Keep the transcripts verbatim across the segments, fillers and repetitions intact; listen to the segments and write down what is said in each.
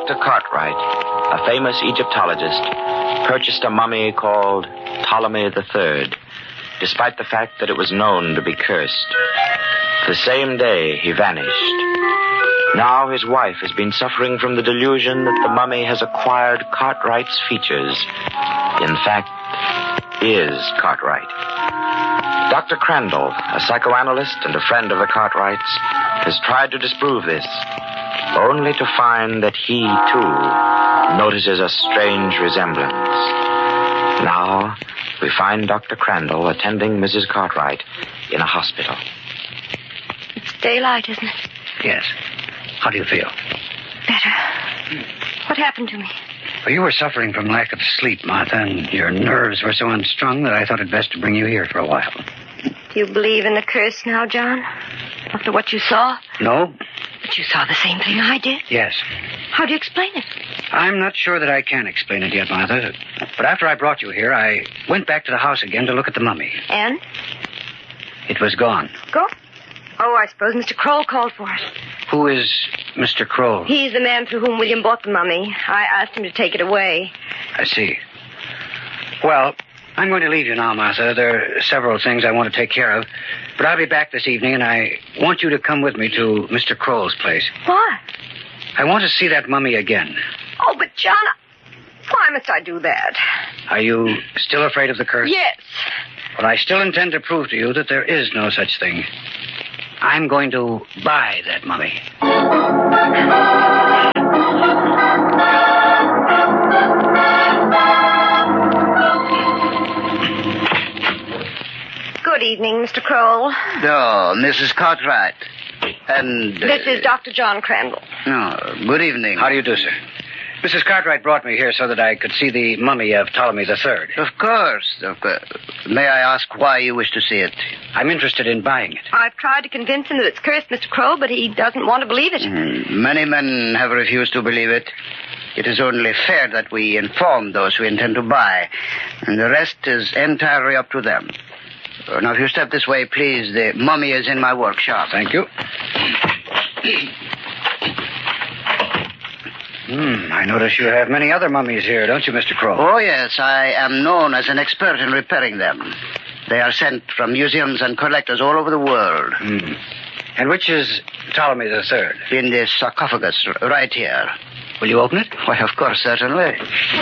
Doctor Cartwright, a famous Egyptologist, purchased a mummy called Ptolemy the Third, despite the fact that it was known to be cursed. The same day, he vanished. Now his wife has been suffering from the delusion that the mummy has acquired Cartwright's features. In fact, is Cartwright. Doctor Crandall, a psychoanalyst and a friend of the Cartwrights, has tried to disprove this, only to find that he, too, notices a strange resemblance. Now, we find Doctor Crandall attending Missus Cartwright in a hospital. It's daylight, isn't it? Yes. How do you feel? Better. What happened to me? Well, you were suffering from lack of sleep, Martha, and your nerves were so unstrung that I thought it best to bring you here for a while. Do you believe in the curse now, John? After what you saw? No. But you saw the same thing I did? Yes. How do you explain it? I'm not sure that I can explain it yet, Martha. But after I brought you here, I went back to the house again to look at the mummy. And? It was gone. Go? Oh, I suppose Mister Kroll called for it. Who is Mister Kroll? He's the man through whom William bought the mummy. I asked him to take it away. I see. Well, I'm going to leave you now, Martha. There are several things I want to take care of. But I'll be back this evening, and I want you to come with me to Mister Kroll's place. Why? I want to see that mummy again. Oh, but John, why must I do that? Are you still afraid of the curse? Yes. Well, I still intend to prove to you that there is no such thing. I'm going to buy that mummy. Good evening, Mister Kroll. Oh, Missus Cartwright. And... Uh, this is Doctor John Crandall. Oh, good evening. How do you do, sir? Missus Cartwright brought me here so that I could see the mummy of Ptolemy the Third. Of course, of course. May I ask why you wish to see it? I'm interested in buying it. I've tried to convince him that it's cursed, Mister Kroll, but he doesn't want to believe it. Mm, many men have refused to believe it. It is only fair that we inform those who intend to buy, and the rest is entirely up to them. Uh, now, if you step this way, please, the mummy is in my workshop. Thank you. Hmm, I notice you have many other mummies here, don't you, Mister Kroll? Oh, yes, I am known as an expert in repairing them. They are sent from museums and collectors all over the world. Hmm. And which is Ptolemy the Third? In this sarcophagus, right here. Will you open it? Why, of course, certainly.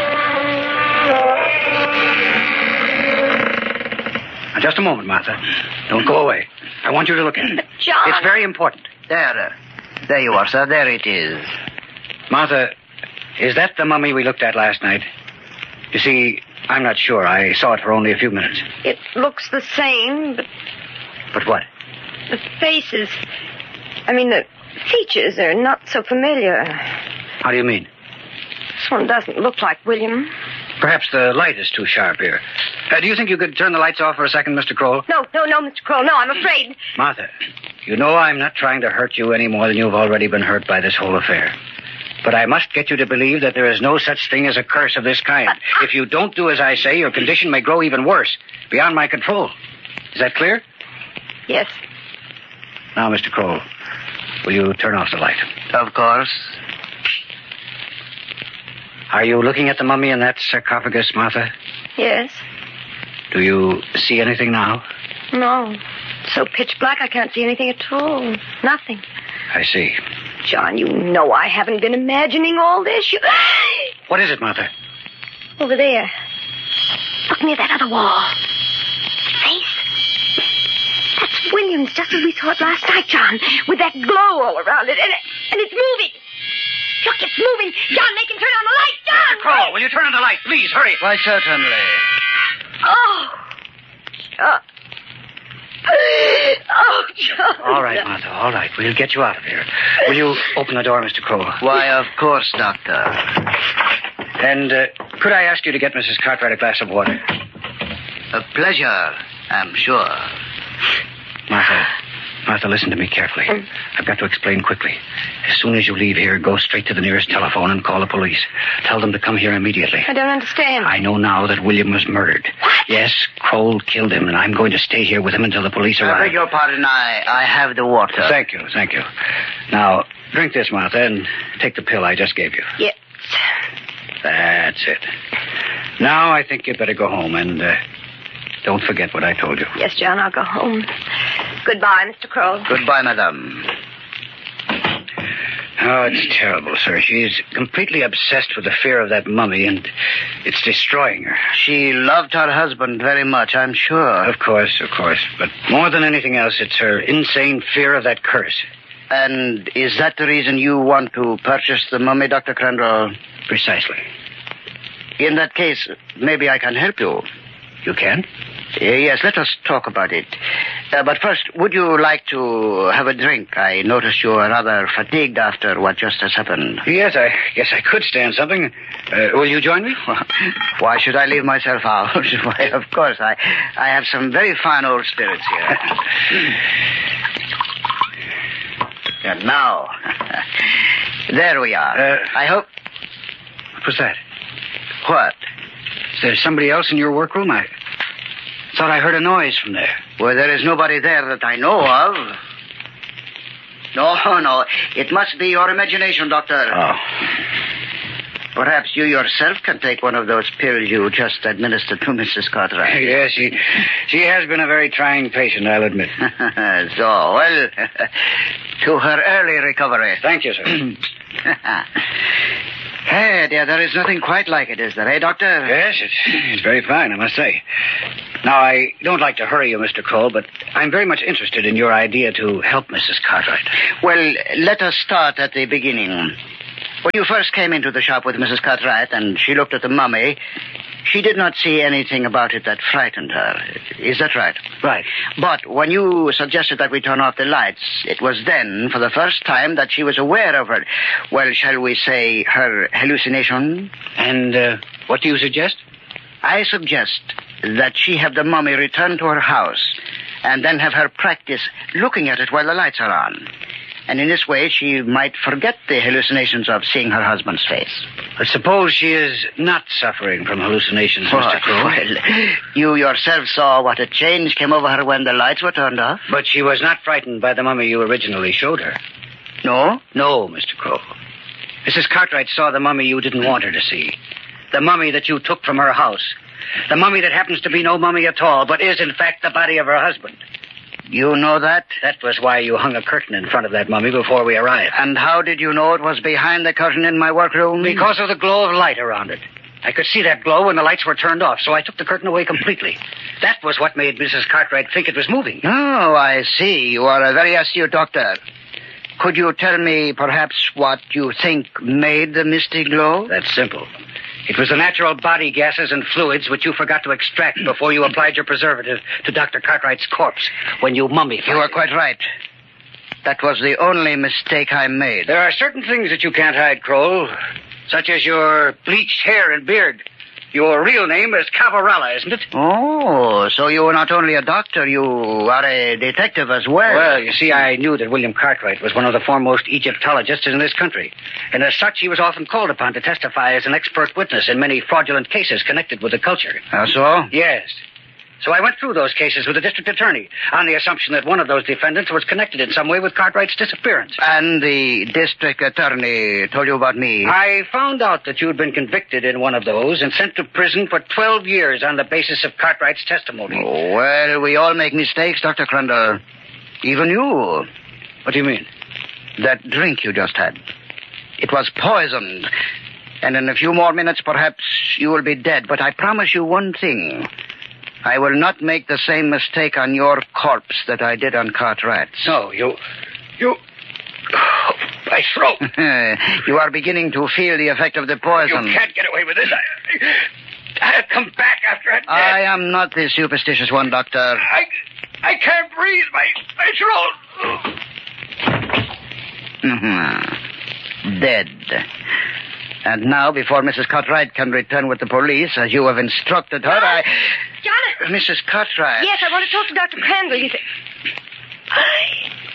Now, just a moment, Martha. Don't go away. I want you to look at it. John! It's very important. There. Uh, there you are, sir. There it is. Martha, is that the mummy we looked at last night? You see, I'm not sure. I saw it for only a few minutes. It looks the same, but But what? the faces... I mean, the features are not so familiar. How do you mean? This one doesn't look like William. Perhaps the light is too sharp here. Uh, do you think you could turn the lights off for a second, Mister Kroll? No, no, no, Mister Kroll, no, I'm afraid. Martha, you know I'm not trying to hurt you any more than you've already been hurt by this whole affair. But I must get you to believe that there is no such thing as a curse of this kind. I... If you don't do as I say, your condition may grow even worse, beyond my control. Is that clear? Yes. Now, Mister Kroll, will you turn off the light? Of course. Are you looking at the mummy in that sarcophagus, Martha? Yes. Do you see anything now? No. It's so pitch black I can't see anything at all. Nothing. I see. John, you know I haven't been imagining all this. You... What is it, Martha? Over there. Look near that other wall. Face. That's William's, just as we saw it last night, John. With that glow all around it. And, and it's moving. Look, it's moving. John, make him turn on the light. John! Kroll, will you turn on the light? Please, hurry. Why, certainly. Oh. John. Oh, John. All right, Martha, all right. We'll get you out of here. Will you open the door, Mister Kroll? Why, of course, Doctor. And uh, could I ask you to get Missus Cartwright a glass of water? A pleasure, I'm sure. Martha, Martha, listen to me carefully. Mm. I've got to explain quickly. As soon as you leave here, go straight to the nearest telephone and call the police. Tell them to come here immediately. I don't understand. I know now that William was murdered. What? Yes, Kroll killed him, and I'm going to stay here with him until the police I arrive. beg your pardon. I, I have the water. Thank you, thank you. Now, drink this, Martha, and take the pill I just gave you. Yes. That's it. Now I think you'd better go home, and uh, don't forget what I told you. Yes, John, I'll go home. Goodbye, Mister Kroll. Goodbye, madam. Oh, it's terrible, sir. She's completely obsessed with the fear of that mummy, and it's destroying her. She loved her husband very much, I'm sure. Of course, of course. But more than anything else, it's her insane fear of that curse. And is that the reason you want to purchase the mummy, Doctor Crandall? Precisely. In that case, maybe I can help you. You can? Uh, yes, let us talk about it. Uh, but first, would you like to have a drink? I notice you are rather fatigued after what just has happened. Yes, I guess I could stand something. Uh, will you join me? Why should I leave myself out? Why, of course, I, I have some very fine old spirits here. And now, there we are. Uh, I hope... What was that? What? Is there somebody else in your workroom? I thought I heard a noise from there. Well, there is nobody there that I know of. No, no. It must be your imagination, Doctor. Oh. Perhaps you yourself can take one of those pills you just administered to Missus Cartwright. Yes, she, she has been a very trying patient, I'll admit. So, well, to her early recovery. Thank you, sir. Hey, dear, there is nothing quite like it, is there, eh, Doctor? Yes, it's, it's very fine, I must say. Now, I don't like to hurry you, Mister Kroll, but I'm very much interested in your idea to help Missus Cartwright. Well, let us start at the beginning. When you first came into the shop with Missus Cartwright and she looked at the mummy, she did not see anything about it that frightened her. Is that right? Right. But when you suggested that we turn off the lights, it was then, for the first time, that she was aware of her, well, shall we say, her hallucination? And uh, what do you suggest? I suggest that she have the mummy return to her house and then have her practice looking at it while the lights are on. And in this way, she might forget the hallucinations of seeing her husband's face. But suppose she is not suffering from hallucinations, Oh, Mister Kroll. Well, you yourself saw what a change came over her when the lights were turned off. But she was not frightened by the mummy you originally showed her. No? No, Mister Kroll. Missus Cartwright saw the mummy you didn't want her to see. The mummy that you took from her house. The mummy that happens to be no mummy at all, but is, in fact, the body of her husband. You know that? That was why you hung a curtain in front of that mummy before we arrived. And how did you know it was behind the curtain in my workroom? Because of the glow of light around it. I could see that glow when the lights were turned off, so I took the curtain away completely. That was what made Missus Cartwright think it was moving. Oh, I see. You are a very astute doctor. Could you tell me, perhaps, what you think made the misty glow? That's simple. It was the natural body gases and fluids which you forgot to extract before you applied your preservative to Doctor Cartwright's corpse when you mummified You are it. quite right. That was the only mistake I made. There are certain things that you can't hide, Kroll, such as your bleached hair and beard. Your real name is Cavarella, isn't it? Oh, so you are not only a doctor, you are a detective as well. Well, you see, I knew that William Cartwright was one of the foremost Egyptologists in this country. And as such, he was often called upon to testify as an expert witness in many fraudulent cases connected with the culture. How so? Yes. So I went through those cases with the district attorney on the assumption that one of those defendants was connected in some way with Cartwright's disappearance. And the district attorney told you about me? I found out that you'd been convicted in one of those and sent to prison for twelve years on the basis of Cartwright's testimony. Oh, well, we all make mistakes, Doctor Crandall. Even you. What do you mean? That drink you just had. It was poisoned. And in a few more minutes, perhaps, you will be dead. But I promise you one thing. I will not make the same mistake on your corpse that I did on Cartwright's. No, you... You... Oh, my throat. You are beginning to feel the effect of the poison. You can't get away with this. I, I'll come back after I'm dead. I am not the superstitious one, Doctor. I... I can't breathe. My... My throat. Mm-hmm. Dead. And now, before Missus Cartwright can return with the police, as you have instructed her, I... John? Missus Cartwright. Yes, I want to talk to Doctor Crandall. You say...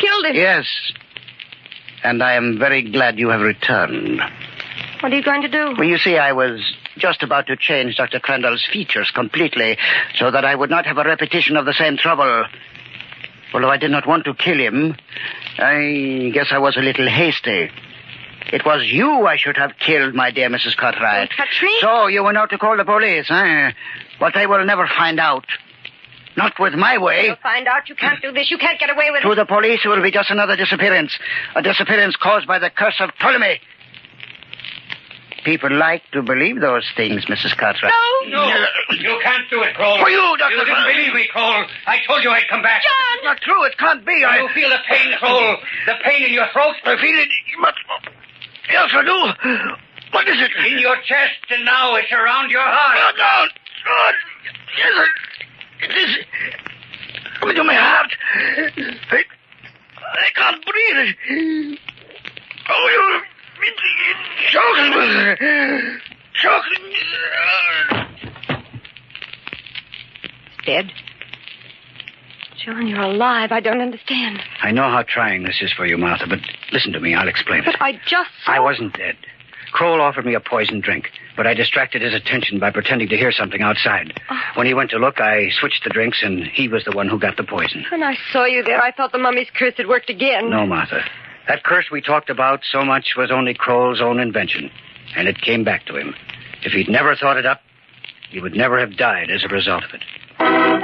killed him. Yes. And I am very glad you have returned. What are you going to do? Well, you see, I was just about to change Doctor Crandall's features completely so that I would not have a repetition of the same trouble. Although I did not want to kill him, I guess I was a little hasty. It was you I should have killed, my dear Missus Cartwright. Don't touch me. So you were not to call the police, eh? But they will never find out. Not with my way. You'll find out you can't do this. You can't get away with To it. the police, it will be just another disappearance. A disappearance caused by the curse of Ptolemy. People like to believe those things, Missus Cartwright. No. No, you can't do it, Cole. For you, Doctor You didn't believe me, Cole. I told you I'd come back. John! It's not true. It can't be. I You feel the pain, Cole. The pain in your throat. I feel it. But yes, I do. What is it? In your chest, and now it's around your heart. Oh, no. God. Yes, it is. Come into my heart. I, I can't breathe. Oh, you. It's choking. Choking. Dead. John, you're alive. I don't understand. I know how trying this is for you, Martha, but listen to me. I'll explain it. But I just saw... I wasn't dead. Kroll offered me a poisoned drink, but I distracted his attention by pretending to hear something outside. Oh. When he went to look, I switched the drinks, and he was the one who got the poison. When I saw you there, I thought the mummy's curse had worked again. No, Martha. That curse we talked about so much was only Kroll's own invention, and it came back to him. If he'd never thought it up, he would never have died as a result of it.